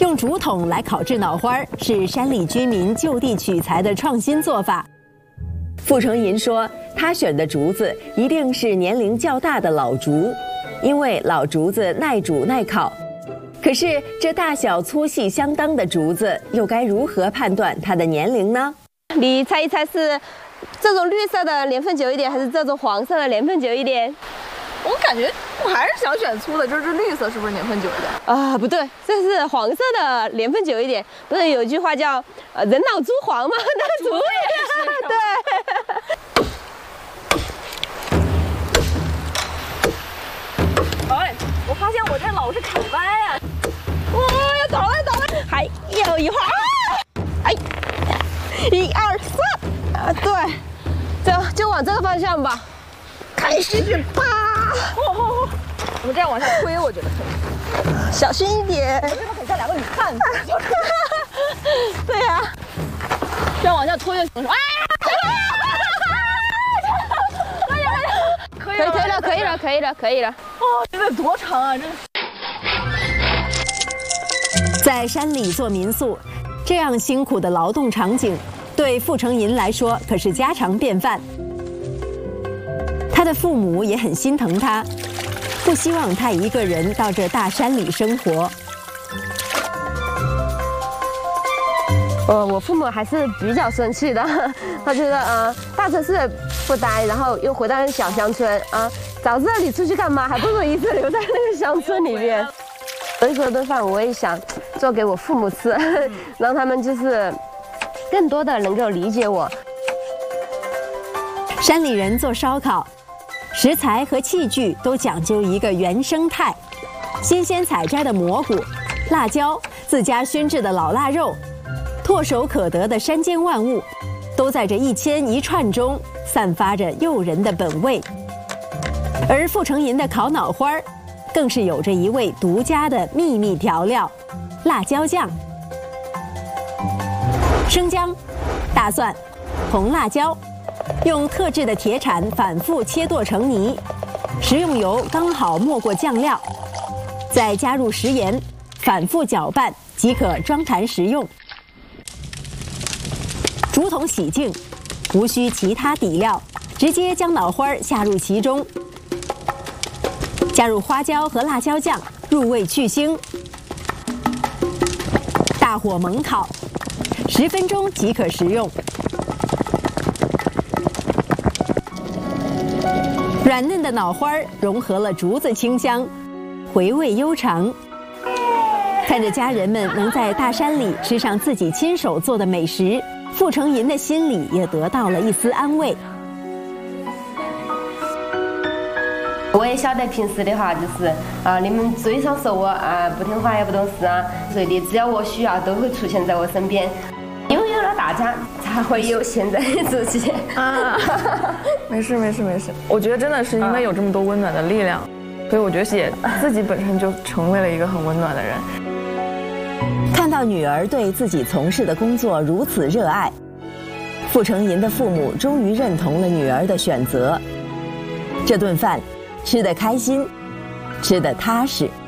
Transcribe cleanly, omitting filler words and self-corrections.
用竹筒来烤制脑花是山里居民就地取材的创新做法。傅成银说，他选的竹子一定是年龄较大的老竹，因为老竹子耐煮耐烤。可是这大小粗细相当的竹子，又该如何判断它的年龄呢？ 你猜一猜是这种绿色的年份久一点，还是这种黄色的年份久一点？ 我感觉我还是想选粗的，就是这绿色是不是年份久一点？ 啊，不对，这是黄色的年份久一点。不是有句话叫人老珠黄吗？那竹也是。对。 哎，我发现我这老是砍歪啊！ 哇，要倒了倒了，还有一会儿。哎，1、2、3，啊，对，就往这个方向吧。开始吧！ 我们这样往下推，我觉得可以。 小心一点。 我这个很像2个女汉子。 对呀、啊， 这样往下推就行。哎！ 可以了。 哦，这得多长啊！这。 在山里做民宿，这样辛苦的劳动场景，对傅成银来说可是家常便饭。他的父母也很心疼他，不希望他一个人到这大山里生活。 我父母还是比较生气的，他觉得大城市不待，然后又回到小乡村啊，早知道你出去干嘛，还不如一直留在那个乡村里面。所以说这顿饭我也想做给我父母吃，让他们就是更多的能够理解我。 山里人做烧烤，食材和器具都讲究一个原生态，新鲜采摘的蘑菇、辣椒、自家熏制的老腊肉，唾手可得的山间万物，都在这一牵一串中散发着诱人的本味。而傅成银的烤脑花儿，更是有着一味独家的秘密调料——辣椒酱。生姜、大蒜、红辣椒，用特制的铁铲反复切剁成泥，食用油刚好没过酱料，再加入食盐，反复搅拌即可装坛食用。竹筒洗净，无需其他底料，直接将脑花下入其中，加入花椒和辣椒酱，入味去腥，大火猛烤，10分钟即可食用。软嫩的脑花融合了竹子清香，回味悠长。看着家人们能在大山里吃上自己亲手做的美食，傅成银的心里也得到了一丝安慰。 我也晓得平时的话就是你们追上说我不听话也不懂事啊，所以只要我需要都会出现在我身边。因为有了大家，才会有现在的自己啊。 没事，我觉得真的是因为有这么多温暖的力量，所以我觉得也自己本身就成为了一个很温暖的人。 看到女儿对自己从事的工作如此热爱，傅成银的父母终于认同了女儿的选择。这顿饭吃得开心，吃得踏实。